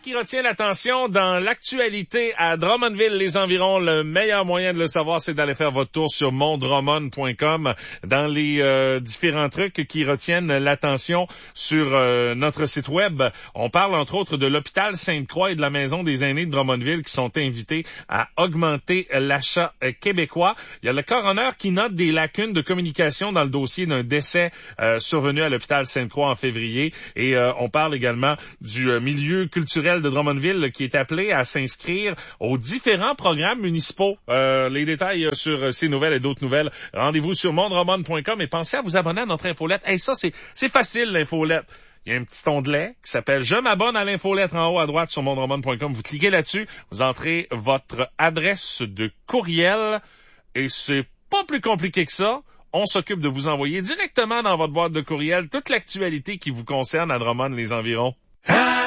qui retient l'attention dans l'actualité à Drummondville, les environs? Le meilleur moyen de le savoir, c'est d'aller faire votre tour sur mondrummond.com. Dans les différents trucs qui retiennent l'attention sur notre site web, on parle entre autres de l'hôpital Sainte-Croix et de la Maison des aînés de Drummondville qui sont invités à augmenter l'achat québécois. Il y a le coroner qui note des lacunes de communication dans le dossier d'un décès survenu à l'hôpital Sainte-Croix en février. Et on parle également du milieu culturel de Drummondville qui est appelé à s'inscrire aux différents programmes municipaux. Les détails sur ces nouvelles et d'autres nouvelles, rendez-vous sur mondrummond.com et pensez à vous abonner à notre infolette. Hey, ça, c'est facile, l'infolette. Il y a un petit onglet qui s'appelle « Je m'abonne à l'infolettre » en haut à droite sur mondrummond.com. Vous cliquez là-dessus, vous entrez votre adresse de courriel et c'est pas plus compliqué que ça. On s'occupe de vous envoyer directement dans votre boîte de courriel toute l'actualité qui vous concerne à Drummond les environs.